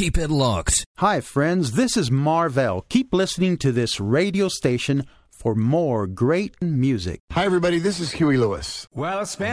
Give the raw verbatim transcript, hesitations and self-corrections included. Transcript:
Keep it locked. Hi, friends. This is Marvell. Keep listening to this radio station for more great music. Hi, everybody. This is Huey Lewis. Well, I spent